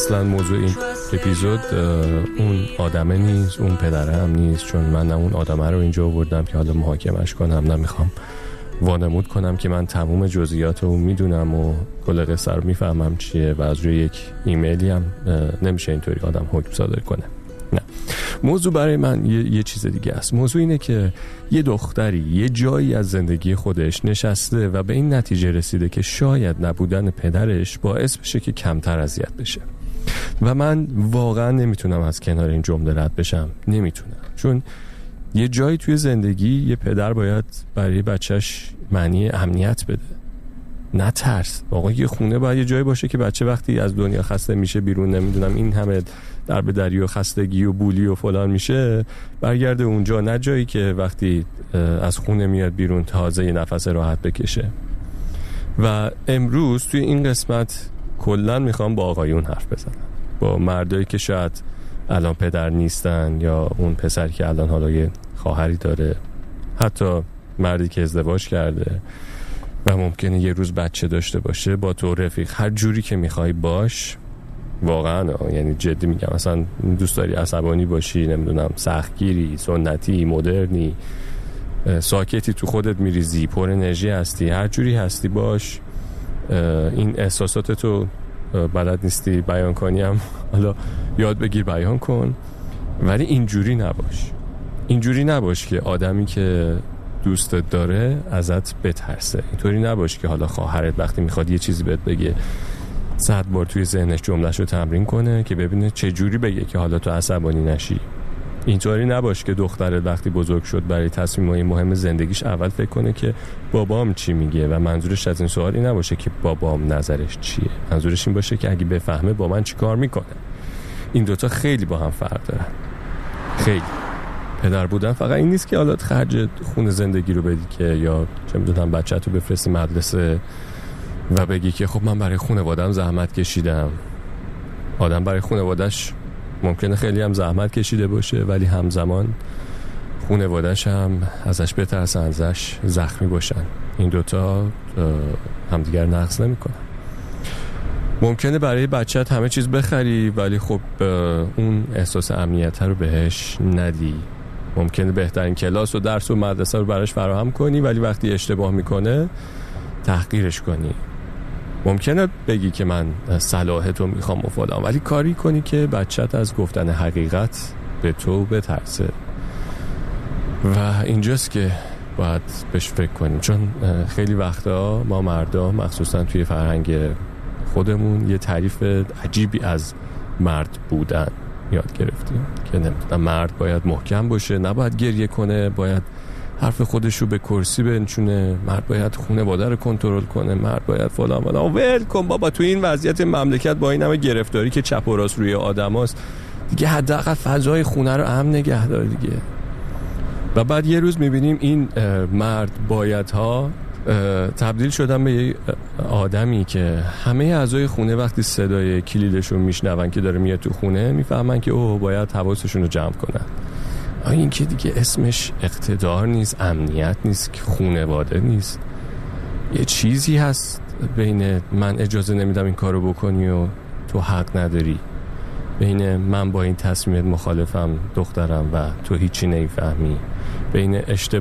اصلا موضوع این اپیزود اون آدمه نیست، اون پدره هم نیست، چون من نه اون آدمه رو اینجا آوردم که حالا محاکمش کنم، نمیخوام وانمود کنم که من تمام جزئیات رو میدونم و کل قصه رو میفهمم چیه و از روی یک ایمیلی هم نمیشه اینطوری آدم حکم صادر کنه. نه، موضوع برای من یه چیز دیگه است. موضوع اینه که یه دختری یه جایی از زندگی خودش نشسته و به این نتیجه رسیده که شاید نبودن پدرش باعث بشه که کمتر اذیت بشه و من واقعا نمیتونم از کنار این جمله رد بشم، نمیتونم، چون یه جایی توی زندگی یه پدر باید برای بچهش معنی امنیت بده، نه ترس. واقعا یه خونه باید یه جایی باشه که بچه وقتی از دنیا خسته میشه بیرون، نمیدونم این همه در به دری و خستگی و بولی و فلان میشه، برگرده اونجا، نه جایی که وقتی از خونه میاد بیرون تازه یه نفس راحت بکشه. و امروز توی این قسمت کلا میخوام با آقایون حرف بزنم، با مردایی که شاید الان پدر نیستن، یا اون پسری که الان حالا یه خواهری داره، حتی مردی که ازدواج کرده و ممکنه یه روز بچه داشته باشه. با تو رفیق هر جوری که میخوای باش، واقعا یعنی جدی میگم، مثلا دوست داری عصبانی باشی، نمیدونم سختگیری، سنتی، مدرنی، ساکتی، تو خودت میریزی، پر انرژی هستی، هر جوری هستی باش. این احساساتتو بلد نیستی بیان کنی هم حالا یاد بگیر بیان کن، ولی اینجوری نباش. اینجوری نباش که آدمی که دوستت داره ازت بترسه. اینطوری نباش که حالا خواهرت وقتی میخواد یه چیزی بهت بگه 100 بار توی ذهنش جمله‌ش رو تمرین کنه که ببینه چه جوری بگه که حالا تو عصبانی نشی. اینطوری نباش که دخترت وقتی بزرگ شد برای تصمیم‌های مهم زندگیش اول فکر کنه که بابام چی میگه و منظورش از این سوالی نباشه که بابام نظرش چیه. منظورش این باشه که اگه بفهمه با من چی کار میکنه. این دوتا خیلی با هم فرق دارن. خیلی. پدر بودن فقط این نیست که حالا خرج خون زندگی رو بدی که، یا چه میدونم بچه‌تو بفرستی مدرسه و بگی که خب من برای خانواده‌ام زحمت کشیدم. آدم برای خانواده‌اش ممکنه خیلی هم زحمت کشیده باشه، ولی همزمان خانواده‌اش هم ازش بترسن، ازش زخمی باشن. این دوتا همدیگر نقض نمی‌کنن. ممکنه برای بچه‌ت همه چیز بخری، ولی خب اون احساس امنیت رو بهش ندی. ممکنه بهترین کلاس و درس و مدرسه رو براش فراهم کنی، ولی وقتی اشتباه میکنه تحقیرش کنی. ممکنه بگی که من صلاحتو میخوام و فلان، ولی کاری کنی که بچه‌ت از گفتن حقیقت به تو بترسه. و اینجاست که باید بهش فکر کنیم، چون خیلی وقتا ما مردا مخصوصا توی فرهنگ خودمون یه تعریف عجیبی از مرد بودن یاد گرفتیم که نمیدونم مرد باید محکم باشه، نباید گریه کنه، باید حرف خودش رو به کرسی بنشونه، مرد باید خانواده رو کنترل کنه، مرد باید فلان فلان. ول کن بابا، تو این وضعیت مملکت با این همه گرفتاری که چپ و راست روی آدماست دیگه، حداقل فضای خونه رو امن نگه دار دیگه. و بعد یه روز میبینیم این مرد بایدها تبدیل شدن به یه آدمی که همه اعضای خونه وقتی صدای کلیدشون میشنون که داره میاد تو خونه میفهمن که اوه باید حواسشون رو جمع کنن. این که دیگه اسمش اقتدار نیست، امنیت نیست، خانواده نیست، یه چیزی هست بین من اجازه نمیدم این کارو بکنی و تو حق نداری، بین من با این تصمیمت مخالفم دخترم و تو هیچی نمیفهمی، بین